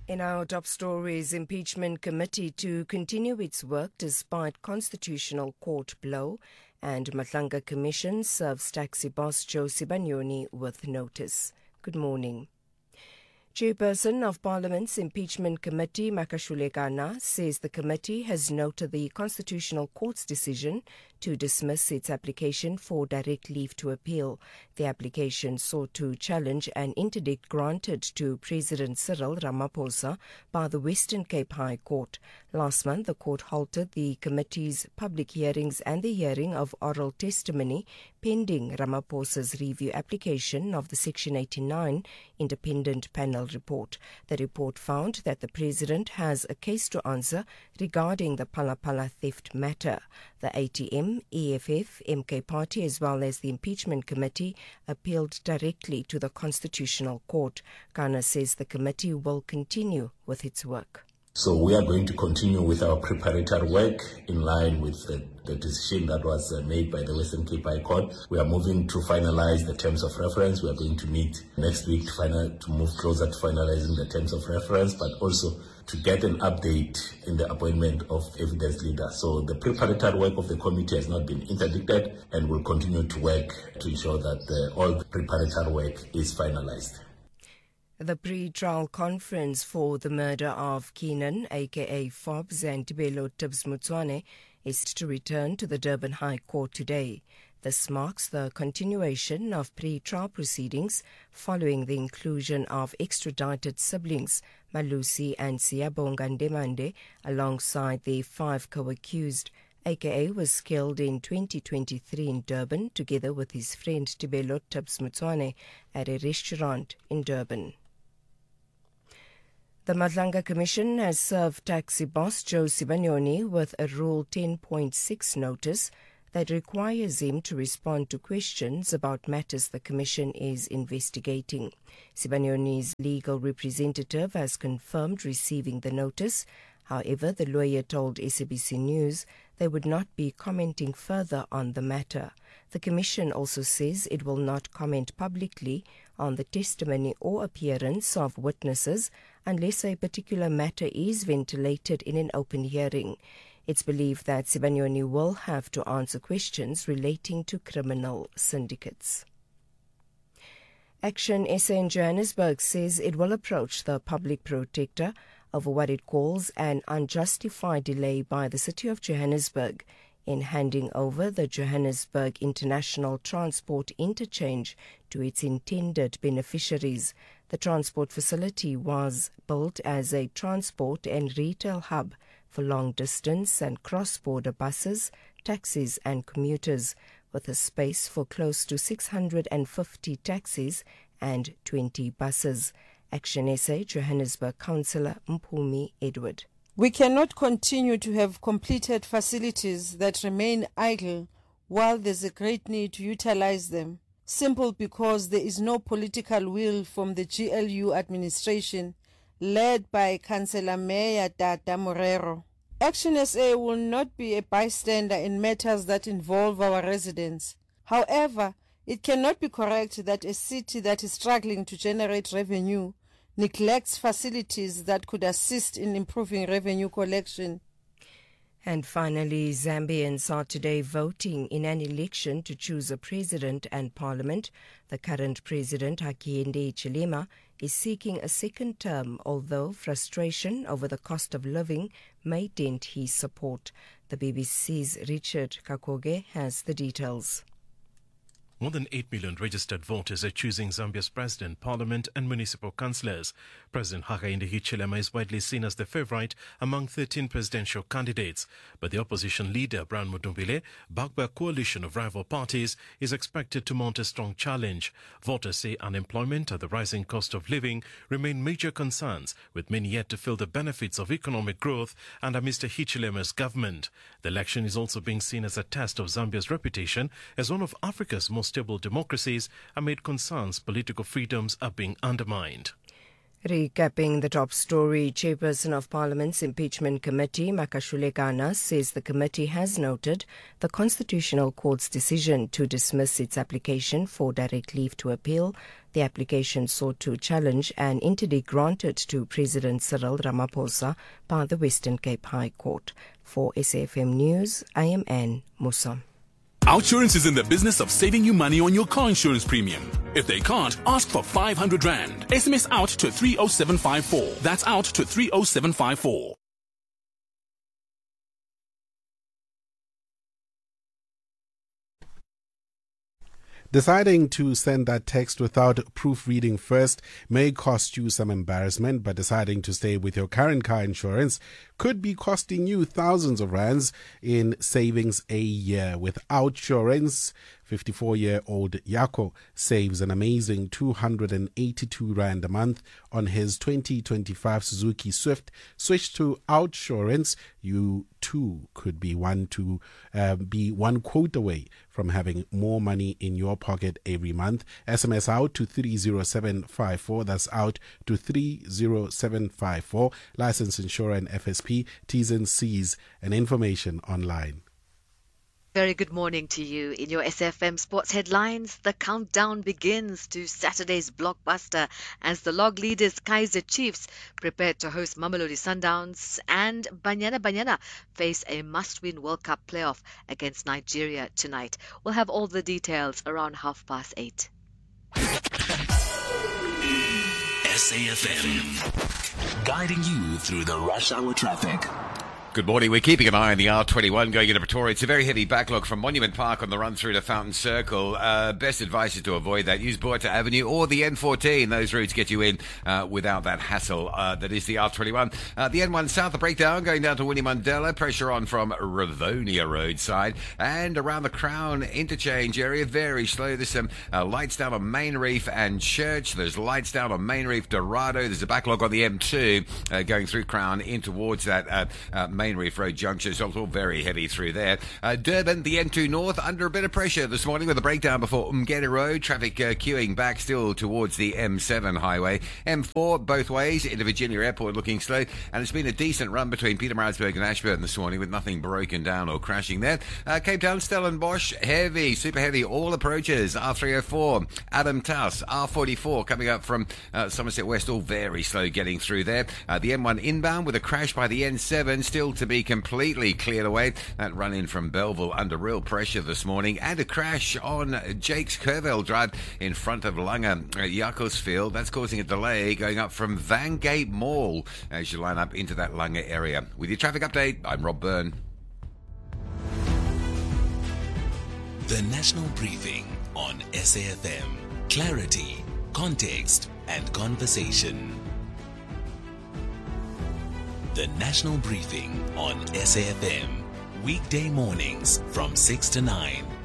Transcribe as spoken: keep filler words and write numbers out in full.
In our top stories, impeachment committee to continue its work despite constitutional court blow, and Matlanga Commission serves taxi boss Joe Sibanyoni with notice. Good morning. Chairperson of Parliament's Impeachment Committee, Makashule Kana, says the committee has noted the Constitutional Court's decision to dismiss its application for direct leave to appeal. The application sought to challenge an interdict granted to President Cyril Ramaphosa by the Western Cape High Court. Last month, the court halted the committee's public hearings and the hearing of oral testimony pending Ramaphosa's review application of the Section eighty-nine Independent Panel report. The report found that the President has a case to answer regarding the Phala Phala theft matter. The A T M, E F F, M K Party as well as the Impeachment Committee appealed directly to the Constitutional Court. Ghana says the committee will continue with its work. So we are going to continue with our preparatory work in line with the, the decision that was uh, made by the Western Cape High Court. We are moving to finalize the terms of reference. We are going to meet next week to, final, to move closer to finalizing the terms of reference, but also to get an update in the appointment of evidence leaders. So the preparatory work of the committee has not been interdicted and will continue to work to ensure that the, all the preparatory work is finalized. The pre-trial conference for the murder of Keenan, aka Forbes, and Tibelo Tibbs Mutswane is to return to the Durban High Court today. This marks the continuation of pre-trial proceedings following the inclusion of extradited siblings Malusi and Siyabonga Ndemande alongside the five co-accused. A K A was killed in twenty twenty-three in Durban together with his friend Tibelo Tibbs Mutswane at a restaurant in Durban. The Matlanga Commission has served taxi boss Joe Sibanyoni with a Rule ten point six notice that requires him to respond to questions about matters the Commission is investigating. Sibanyoni's legal representative has confirmed receiving the notice. However, the lawyer told S A B C News they would not be commenting further on the matter. The Commission also says it will not comment publicly on the testimony or appearance of witnesses unless a particular matter is ventilated in an open hearing. It's believed that Sibanyoni will have to answer questions relating to criminal syndicates. Action S A in Johannesburg says it will approach the public protector over what it calls an unjustified delay by the City of Johannesburg in handing over the Johannesburg International Transport Interchange to its intended beneficiaries. The transport facility was built as a transport and retail hub for long-distance and cross-border buses, taxis and commuters, with a space for close to six hundred fifty taxis and twenty buses. Action S A Johannesburg Councillor Mpumi Edward. We cannot continue to have completed facilities that remain idle while there's a great need to utilize them, simple because there is no political will from the G L U administration led by Councillor Mayor Dada Morero. Action S A will not be a bystander in matters that involve our residents. However, it cannot be correct that a city that is struggling to generate revenue neglects facilities that could assist in improving revenue collection. And finally, Zambians are today voting in an election to choose a president and parliament. The current president, Hakainde Hichilema, is seeking a second term, although frustration over the cost of living may dent his support. The B B C's Richard Kakoge has the details. More than eight million registered voters are choosing Zambia's president, parliament and municipal councillors. President Hakainde Hichilema is widely seen as the favourite among thirteen presidential candidates. But the opposition leader, Brian Mudumbile, backed by a coalition of rival parties, is expected to mount a strong challenge. Voters say unemployment and the rising cost of living remain major concerns, with many yet to feel the benefits of economic growth under Mister Hichilema's government. The election is also being seen as a test of Zambia's reputation as one of Africa's most stable democracies amid concerns political freedoms are being undermined. Recapping the top story, Chairperson of Parliament's Impeachment Committee, Makashule Kana, says the committee has noted the Constitutional Court's decision to dismiss its application for direct leave to appeal. The application sought to challenge an interdict granted to President Cyril Ramaphosa by the Western Cape High Court. For S A F M News, I am Anne Musa. OUTsurance is in the business of saving you money on your car insurance premium. If they can't, ask for five hundred rand. S M S out to three oh seven five four. That's out to three oh seven five four. Deciding to send that text without proofreading first may cost you some embarrassment, but deciding to stay with your current car insurance could be costing you thousands of rands in savings a year. With OUTsurance, fifty-four-year-old Yako saves an amazing two hundred eighty-two rand a month on his twenty twenty-five Suzuki Swift. Switch to OUTsurance. You too could be one to uh, be one quote away from having more money in your pocket every month. S M S out to three oh seven five four. That's out to three oh seven five four. License, insurer and F S P. T's and C's and information online. Very good morning to you. In your S F M Sports headlines, the countdown begins to Saturday's blockbuster as the log leaders Kaizer Chiefs prepare to host Mamelodi Sundowns, and Banyana Banyana face a must-win World Cup playoff against Nigeria tonight. We'll have all the details around half past eight. S A F M, guiding you through the rush hour traffic. Good morning. We're keeping an eye on the R twenty-one going into Pretoria. It's a very heavy backlog from Monument Park on the run through to Fountain Circle. Uh, best advice is to avoid that. Use Boerta Avenue or the N fourteen. Those routes get you in uh, without that hassle. Uh, that is the R twenty-one. Uh, the N one South, the breakdown going down to Winnie Mandela. Pressure on from Rivonia roadside. And around the Crown interchange area, very slow. There's some uh, lights down on Main Reef and Church. There's lights down on Main Reef, Dorado. There's a backlog on the M two uh, going through Crown in towards that uh, uh, Main Reef Road junction. So it's all very heavy through there. Uh, Durban, the N two North, under a bit of pressure this morning with a breakdown before Umgeda Road. Traffic uh, queuing back still towards the M seven highway. M four, both ways, into Virginia Airport looking slow. And it's been a decent run between Pietermaritzburg and Ashburton this morning with nothing broken down or crashing there. Uh, Cape Town, Stellenbosch, heavy, super heavy, all approaches. R three oh four, Adam Taus, R forty-four coming up from uh, Somerset West, all very slow getting through there. Uh, the M one inbound with a crash by the N seven, still to be completely cleared away. That run in from Belleville under real pressure this morning, and a crash on Jake's Curville Drive in front of Langer at Jakobsfield. That's causing a delay going up from Vangate Mall as you line up into that Langer area. With your traffic update, I'm Rob Byrne. The National Briefing on S A F M. Clarity, context and conversation. The National Briefing on S A F M. Weekday mornings from six to nine.